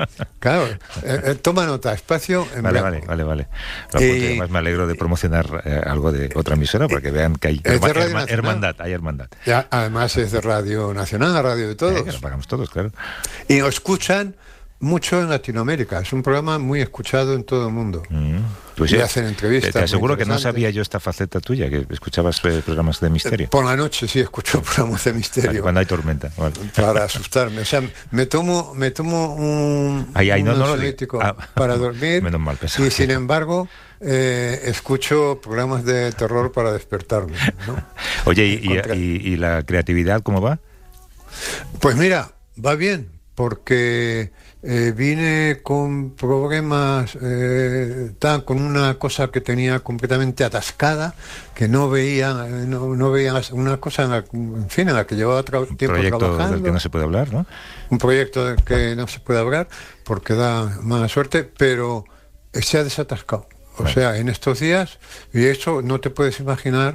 Claro, toma nota, espacio en blanco. Vale. Además me alegro de promocionar algo de otra emisora para que vean que hay hermandad. Ya, además es de Radio Nacional, radio de todos. Que lo pagamos todos, claro. Y lo escuchan mucho en Latinoamérica. Es un programa muy escuchado en todo el mundo. Pues y hacen entrevistas. Te aseguro que no sabía yo esta faceta tuya, que escuchabas programas de misterio. Por la noche sí escucho programas de misterio. Cuando hay tormenta. Vale. Para asustarme. O sea, me tomo un ansiolítico para dormir. Menos mal, y sin embargo escucho programas de terror para despertarme, ¿no? Oye, ¿y la creatividad cómo va? Pues mira, va bien, porque vine con problemas, con una cosa que tenía completamente atascada, que no veía una cosa en la que llevaba tiempo trabajando. Un proyecto del que no se puede hablar, ¿no? Un proyecto del que no se puede hablar, porque da mala suerte, pero se ha desatascado. O sea, en estos días, y eso no te puedes imaginar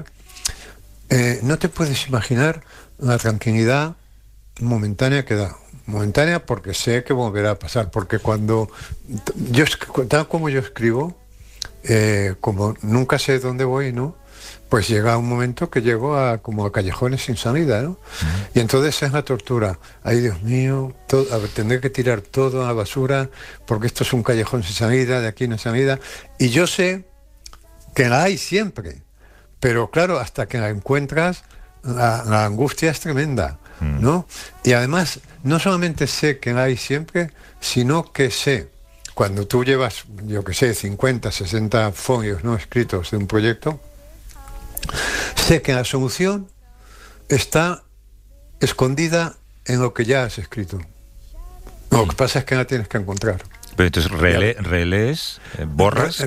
la tranquilidad momentánea que da. Momentánea porque sé que volverá a pasar, porque cuando tal como yo escribo, como nunca sé dónde voy, ¿no? Pues llega un momento que llego como a callejones sin salida, ¿no? Y entonces es la tortura. Ay, Dios mío, tendré que tirar todo a la basura porque esto es un callejón sin salida, de aquí no hay salida. Y yo sé que la hay siempre, pero claro, hasta que la encuentras, la angustia es tremenda, ¿no? Y además, no solamente sé que la hay siempre, sino que sé, cuando tú llevas, yo que sé, 50, 60 folios no escritos de un proyecto, sé que la solución está escondida en lo que ya has escrito. Lo que pasa es que la tienes que encontrar. Pero entonces relees, borras...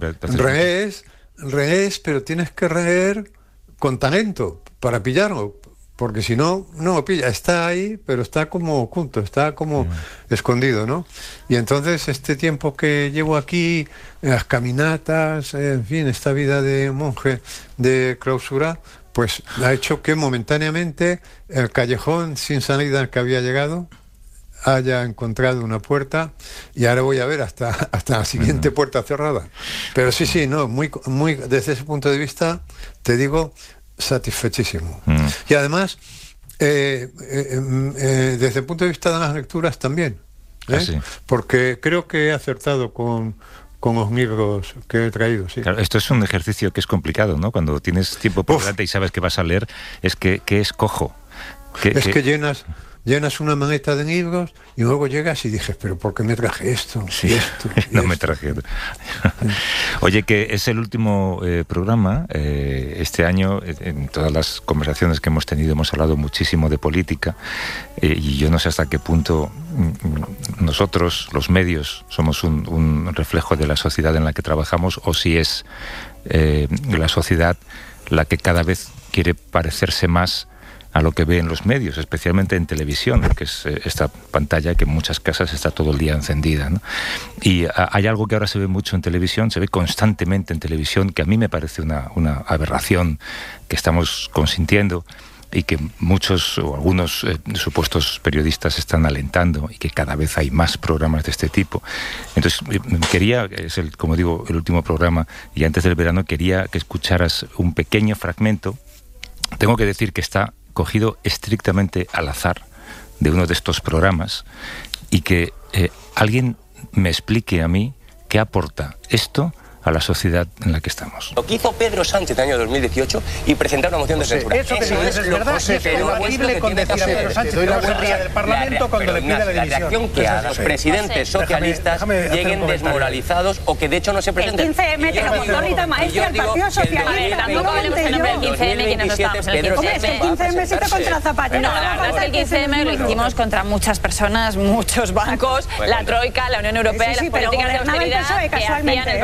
Relees, pero tienes que releer con talento para pillarlo, porque si no, no lo pilla. Está ahí, pero está como oculto, está como escondido, ¿no? Y entonces este tiempo que llevo aquí, las caminatas, en fin, esta vida de monje de clausura, pues ha hecho que momentáneamente el callejón sin salida al que había llegado haya encontrado una puerta, y ahora voy a ver hasta la siguiente puerta cerrada. Pero sí, no, muy desde ese punto de vista, te digo, satisfechísimo. Y además, desde el punto de vista de las lecturas también, sí. Porque creo que he acertado con los libros que he traído, sí. Claro, esto es un ejercicio que es complicado, ¿no? Cuando tienes tiempo por delante y sabes que vas a leer, es que escojo. Que llenas una maleta de libros y luego llegas y dices, pero ¿por qué me traje esto? Sí, me traje. Oye, que es el último programa. Este año, en todas las conversaciones que hemos tenido, hemos hablado muchísimo de política, y yo no sé hasta qué punto nosotros, los medios, somos un reflejo de la sociedad en la que trabajamos, o si es la sociedad la que cada vez quiere parecerse más a lo que ve en los medios, especialmente en televisión, que es esta pantalla que en muchas casas está todo el día encendida, ¿no? Y hay algo que ahora se ve mucho en televisión, se ve constantemente en televisión, que a mí me parece una aberración que estamos consintiendo y que muchos o algunos supuestos periodistas están alentando, y que cada vez hay más programas de este tipo. Entonces quería, como digo, el último programa, y antes del verano quería que escucharas un pequeño fragmento. Tengo que decir que está cogido estrictamente al azar de uno de estos programas, y que alguien me explique a mí qué aporta esto a la sociedad en la que estamos. Lo que hizo Pedro Sánchez en el año 2018 y presentar una moción de censura. Eso que no es verdad, es compatible con decir a Pedro Sánchez que no se ría del Parlamento cuando le pide la dimisión. La reacción que a los presidentes socialistas lleguen desmoralizados o que de hecho no se presenten. El 15M que lo montó Rita Maestre, el Partido Socialista. Tampoco hablemos del 15M, que no estamos en el 15M. Hombre, es que el 15M se hizo contra Zapatero. No, la verdad es que el 15M lo hicimos contra muchas personas, muchos bancos, la Troika, la Unión Europea y las políticas de austeridad que hacían el Partido Popular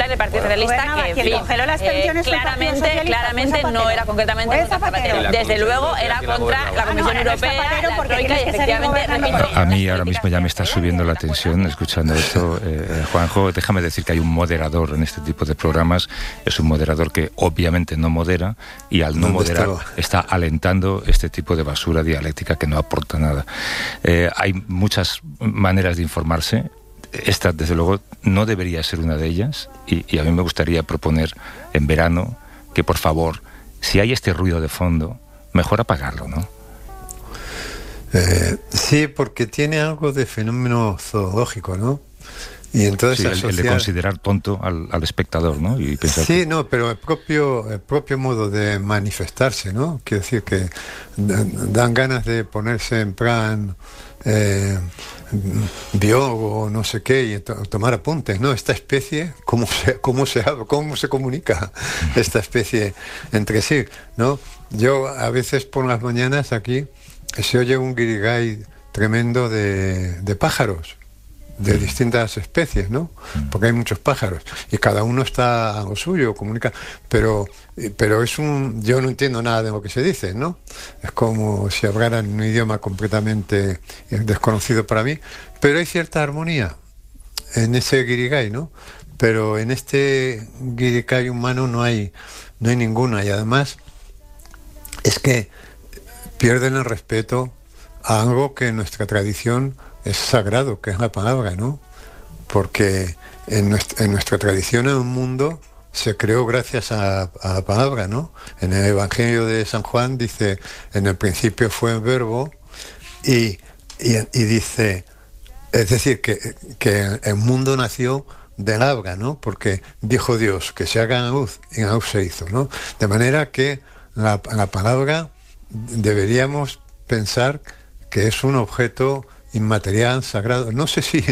Socialista y del Partido Socialista, que quien congeló las pensiones claramente no era concretamente contra Zapatero. Desde luego era contra la Comisión Europea, la Troika, y efectivamente, repito... A mí ahora mismo ya me está subiendo la tensión escuchando esto. Juanjo, déjame decir que hay un moderador en este tipo de programas. Es un moderador que obviamente no modera, y al no moderar está alentando este tipo de basura dialéctica que no aporta nada. Hay muchas maneras de informarse. Esta, desde luego, no debería ser una de ellas, y a mí me gustaría proponer en verano que, por favor, si hay este ruido de fondo, mejor apagarlo, ¿no? Sí, porque tiene algo de fenómeno zoológico, ¿no? Y entonces sí, el de considerar tonto al espectador, ¿no? Y pensar sí, no, pero el propio modo de manifestarse, ¿no? Quiero decir que dan ganas de ponerse en plan biólogo, no sé qué, y tomar apuntes, ¿no? Esta especie, cómo se comunica esta especie entre sí, ¿no? Yo a veces por las mañanas aquí se oye un guirigay tremendo de pájaros de distintas especies, ¿no? Porque hay muchos pájaros y cada uno está a lo suyo, comunica, pero yo no entiendo nada de lo que se dice, ¿no? Es como si hablaran un idioma completamente desconocido para mí, pero hay cierta armonía en ese guirigay, ¿no? Pero en este guirigay humano no hay ninguna, y además es que pierden el respeto a algo que en nuestra tradición es sagrado, que es la palabra, ¿no? Porque en nuestra tradición el mundo se creó gracias a la palabra, ¿no? En el Evangelio de San Juan dice, en el principio fue el verbo, y dice, es decir, que el mundo nació del habla, ¿no? Porque dijo Dios que se haga la luz, y la luz se hizo, ¿no? De manera que la palabra deberíamos pensar que es un objeto inmaterial, sagrado. No sé si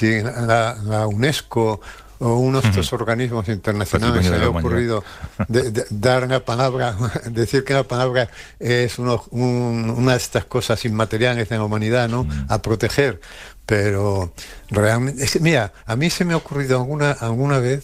la UNESCO o uno de estos organismos internacionales se le ha ocurrido dar una palabra, decir que la palabra es una de estas cosas inmateriales de la humanidad, ¿no? A proteger. Pero realmente, mira, a mí se me ha ocurrido alguna vez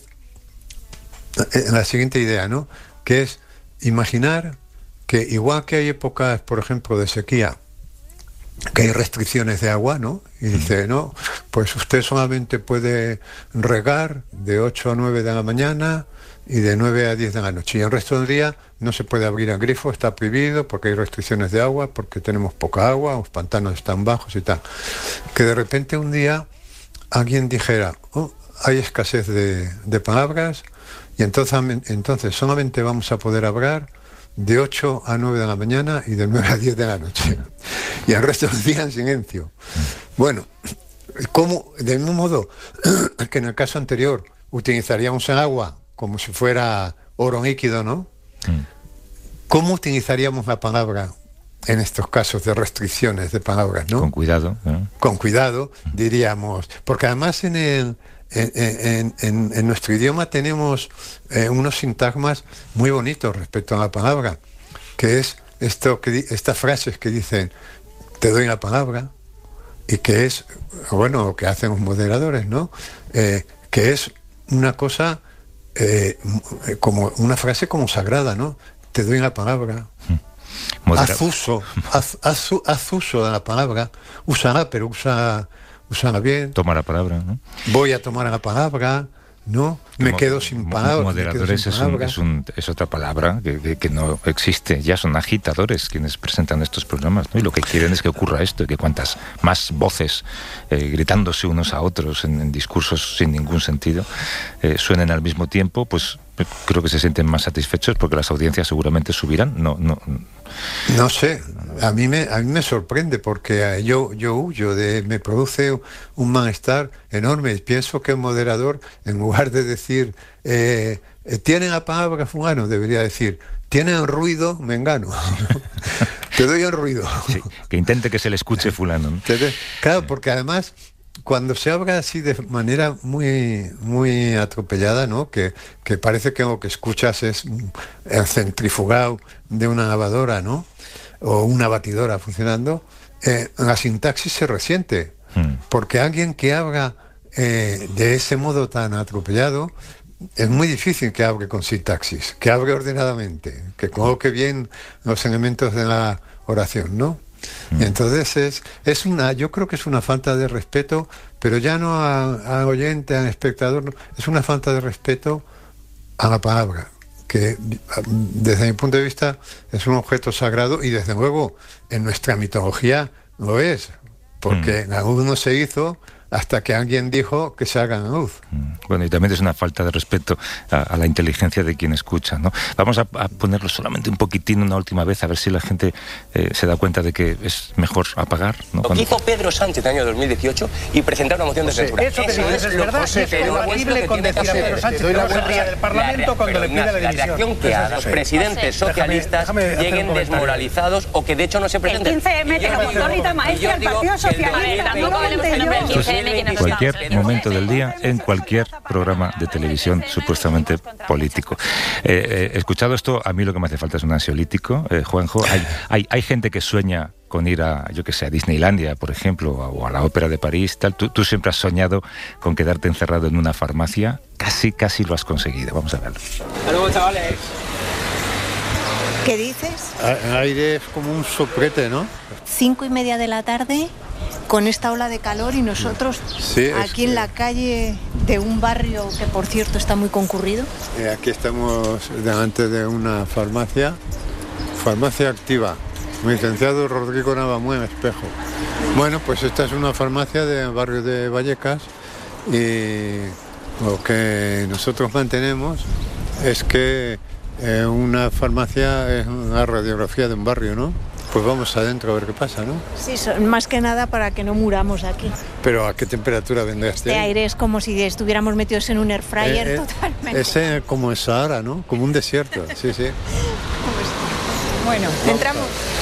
la siguiente idea, ¿no? Que es imaginar que igual que hay épocas, por ejemplo, de sequía, que hay restricciones de agua, ¿no? Y dice, no, pues usted solamente puede regar de 8 a 9 de la mañana y de 9 a 10 de la noche. Y el resto del día no se puede abrir el grifo, está prohibido porque hay restricciones de agua, porque tenemos poca agua, los pantanos están bajos y tal. Que de repente un día alguien dijera, oh, hay escasez de palabras, y entonces solamente vamos a poder hablar de 8 a 9 de la mañana y de 9 a 10 de la noche. Y el resto del día en silencio. Bueno, ¿cómo? Del mismo modo que en el caso anterior utilizaríamos el agua como si fuera oro líquido, ¿no? ¿Cómo utilizaríamos la palabra en estos casos de restricciones de palabras, ¿no? Con cuidado, ¿no? Con cuidado, diríamos. Porque además en nuestro idioma tenemos unos sintagmas muy bonitos respecto a la palabra, que es estas frases que dicen te doy la palabra, y que es, bueno, lo que hacen los moderadores, ¿no? Que es una cosa como una frase como sagrada, ¿no? Te doy la palabra. Haz uso de la palabra, úsala, pero úsala bien. Toma la palabra, ¿no? Voy a tomar la palabra, ¿no? Me quedo sin palabras. Moderadores es otra palabra que no existe. Ya son agitadores quienes presentan estos programas, ¿no? Y lo que quieren es que ocurra esto, y que cuantas más voces gritándose unos a otros en discursos sin ningún sentido suenen al mismo tiempo, pues creo que se sienten más satisfechos, porque las audiencias seguramente subirán. No sé, a mí me sorprende, porque yo huyo me produce un malestar enorme, y pienso que el moderador, en lugar de decir tiene la palabra fulano, debería decir tiene el ruido mengano. Te doy el ruido. Sí, que intente que se le escuche fulano, ¿no? Claro, porque además cuando se habla así de manera muy, muy atropellada, ¿no? Que parece que lo que escuchas es el centrifugado de una lavadora, ¿no? O una batidora funcionando, la sintaxis se resiente. Porque alguien que habla de ese modo tan atropellado es muy difícil que hable con sintaxis, que hable ordenadamente, que coloque bien los elementos de la oración, ¿no? Y entonces yo creo que es una falta de respeto, pero ya no al oyente, al espectador, no, es una falta de respeto a la palabra, que desde mi punto de vista es un objeto sagrado y desde luego en nuestra mitología lo es, porque la luz no se hizo hasta que alguien dijo que se haga la luz. Bueno, y también es una falta de respeto a la inteligencia de quien escucha, ¿no? Vamos a ponerlo solamente un poquitín una última vez, a ver si la gente se da cuenta de que es mejor apagar, ¿no? Lo que hizo Pedro Sánchez en el año 2018 y presentar una moción de censura. Eso que dices es verdad, es compatible con decir a Pedro Sánchez que no se ría del Parlamento cuando le pide la dimisión. La reacción que a los presidentes socialistas lleguen desmoralizados o que de hecho no se presenten. El 15M que lo montó Rita Maestre, el Partido Socialista. En cualquier momento del día, en cualquier programa de televisión supuestamente político. Escuchado esto, a mí lo que me hace falta es un ansiolítico, Juanjo. Hay gente que sueña con ir a, yo que sé, a Disneylandia, por ejemplo, o a la Ópera de París, tal. Tú siempre has soñado con quedarte encerrado en una farmacia. Casi lo has conseguido. Vamos a verlo. Hasta luego, chavales. ¿Qué dices? Aire es como un soplete, ¿no? 5:30 de la tarde, con esta ola de calor y nosotros aquí en la calle de un barrio que, por cierto, está muy concurrido. Aquí estamos delante de una farmacia activa. Licenciado Rodrigo Navamuen Espejo. Bueno, pues esta es una farmacia del barrio de Vallecas y lo que nosotros mantenemos es que una farmacia es una radiografía de un barrio, ¿no? Pues vamos adentro a ver qué pasa, ¿no? Sí, más que nada para que no muramos aquí. ¿Pero a qué temperatura vendrá este aire? Es como si estuviéramos metidos en un air fryer totalmente. Es como el Sahara, ¿no? Como un desierto, sí. Bueno, entramos.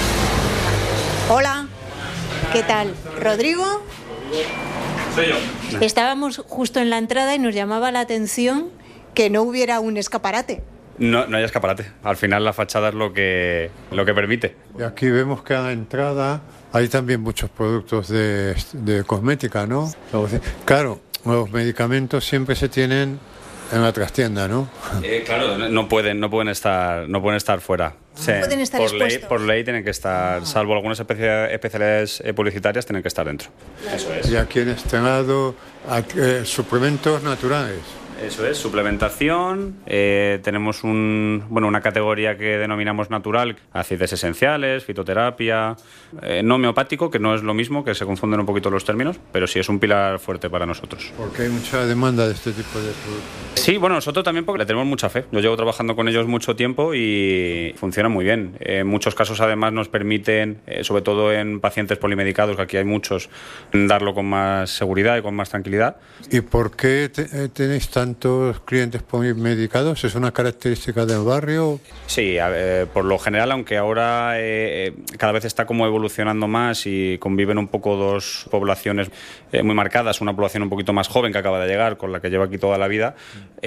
Hola, ¿qué tal? ¿Rodrigo? Soy yo. Estábamos justo en la entrada y nos llamaba la atención que no hubiera un escaparate. No hay escaparate. Al final la fachada es lo que permite. Y aquí vemos que a la entrada hay también muchos productos de cosmética, ¿no? Claro, los medicamentos siempre se tienen en la trastienda, ¿no? Claro, no pueden estar fuera. Sí, no pueden estar expuestos. Por ley tienen que estar, salvo algunas especialidades publicitarias, tienen que estar dentro. Eso es. Y aquí en este lado, suplementos naturales. Eso es, suplementación. Tenemos una categoría que denominamos natural, aceites esenciales, fitoterapia, no homeopático, que no es lo mismo, que se confunden un poquito los términos, pero sí es un pilar fuerte para nosotros. Porque hay mucha demanda de este tipo de productos. Sí, bueno, nosotros también porque le tenemos mucha fe. Yo llevo trabajando con ellos mucho tiempo y funciona muy bien. En muchos casos además nos permiten, sobre todo en pacientes polimedicados, que aquí hay muchos, darlo con más seguridad y con más tranquilidad. ¿Y por qué tenéis tantos clientes polimedicados? ¿Es una característica del barrio? Sí, por lo general, aunque ahora cada vez está como evolucionando más y conviven un poco dos poblaciones muy marcadas, una población un poquito más joven que acaba de llegar, con la que lleva aquí toda la vida,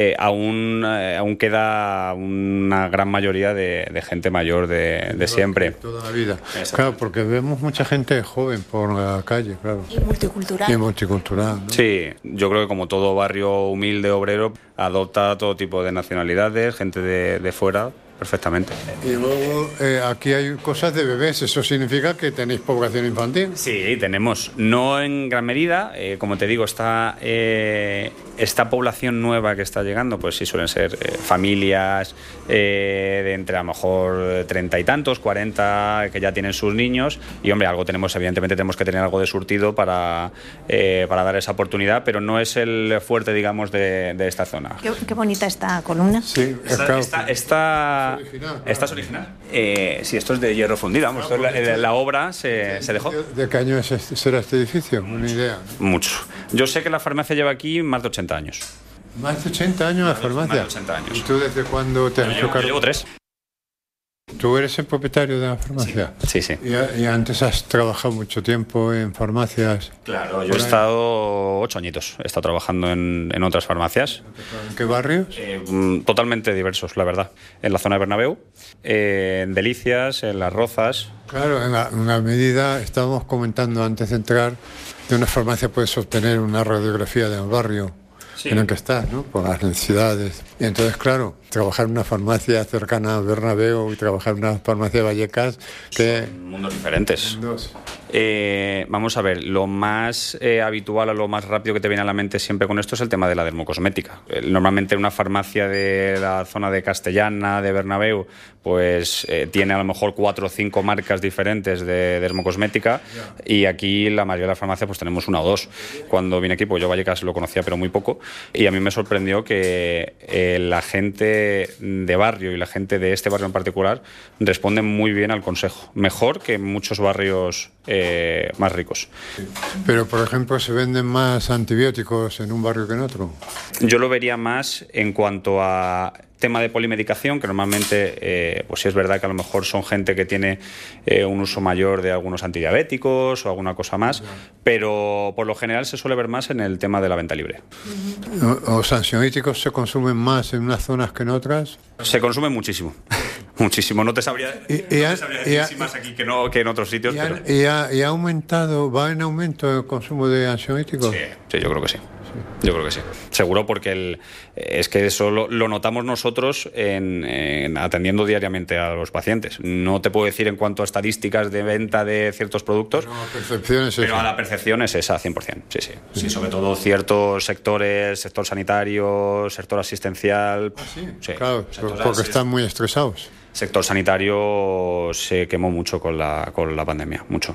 aún queda una gran mayoría de gente mayor de siempre. Toda la vida. Claro, porque vemos mucha gente joven por la calle, claro. Y multicultural. Y multicultural, ¿no? Sí, yo creo que como todo barrio humilde, obrero, adopta todo tipo de nacionalidades, gente de fuera, perfectamente. Y luego aquí hay cosas de bebés, ¿eso significa que tenéis población infantil? Sí, tenemos, no en gran medida, como te digo, esta población nueva que está llegando, pues sí suelen ser familias de entre a lo mejor 30 y tantos, 40, que ya tienen sus niños, y hombre, evidentemente tenemos que tener algo de surtido para dar esa oportunidad, pero no es el fuerte, digamos, de esta zona. Qué bonita esta columna. Sí, ¿Esta es original? Sí, esto es de hierro fundido, vamos, la obra se dejó. ¿De qué año será este edificio? Una idea, ¿no? Mucho. Yo sé que la farmacia lleva aquí más de 80 años. ¿Más de 80 años la farmacia? Más de 80 años. ¿Y tú desde cuándo te has hecho cargo? Yo llevo 3. ¿Tú eres el propietario de la farmacia? Sí. ¿Y antes has trabajado mucho tiempo en farmacias? Claro, yo he estado 8 añitos. He estado trabajando en otras farmacias. ¿En qué barrios? Totalmente diversos, la verdad. En la zona de Bernabéu, en Delicias, en Las Rozas. Claro, en una medida, estábamos comentando antes de entrar, de una farmacia puedes obtener una radiografía del barrio. tienen que estar, ¿no? Por las necesidades. Y entonces, claro, trabajar en una farmacia cercana a Bernabéu y trabajar en una farmacia de Vallecas, que... Son mundos diferentes. Vamos a ver, lo más habitual o lo más rápido que te viene a la mente siempre con esto es el tema de la dermocosmética. Normalmente una farmacia de la zona de Castellana, de Bernabéu, pues tiene a lo mejor 4 o 5 marcas diferentes de dermocosmética, y aquí la mayoría de las farmacias pues tenemos 1 o 2. Cuando vine aquí, pues yo Vallecas lo conocía pero muy poco, y a mí me sorprendió que la gente de barrio y la gente de este barrio en particular responden muy bien al consejo, mejor que en muchos barrios más ricos. Pero, por ejemplo, ¿se venden más antibióticos en un barrio que en otro? Yo lo vería más en cuanto a tema de polimedicación, que normalmente, pues sí es verdad que a lo mejor son gente que tiene un uso mayor de algunos antidiabéticos o alguna cosa más, pero por lo general se suele ver más en el tema de la venta libre. ¿Los ansiolíticos se consumen más en unas zonas que en otras? Se consumen muchísimo. Muchísimo, no te sabría decir si más aquí que en otros sitios. ¿Y ha aumentado, va en aumento el consumo de ansiolíticos? Sí, yo creo que sí. Yo creo que sí. Seguro, porque es que eso lo notamos nosotros en atendiendo diariamente a los pacientes. No te puedo decir en cuanto a estadísticas de venta de ciertos productos, pero la percepción es esa, 100%. Sí, sobre todo ciertos sectores, sector sanitario, sector asistencial. Sí, claro, porque están muy estresados. Sector sanitario se quemó mucho con la pandemia, mucho.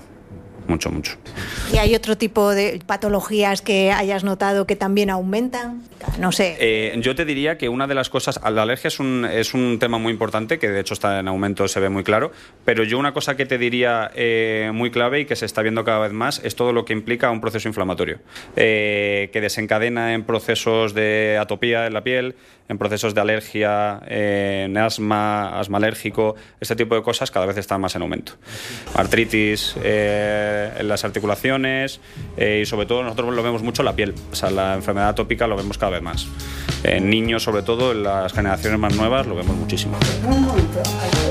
¿Y hay otro tipo de patologías que hayas notado que también aumentan? No sé. Yo te diría que una de las cosas, la alergia es un tema muy importante, que de hecho está en aumento, se ve muy claro, pero yo una cosa que te diría muy clave y que se está viendo cada vez más es todo lo que implica un proceso inflamatorio, que desencadena en procesos de atopía en la piel, en procesos de alergia, en asma alérgico, este tipo de cosas cada vez están más en aumento. Artritis en las articulaciones, y sobre todo nosotros lo vemos mucho en la piel, o sea, la enfermedad atópica lo vemos cada vez más. En niños, sobre todo, en las generaciones más nuevas, lo vemos muchísimo.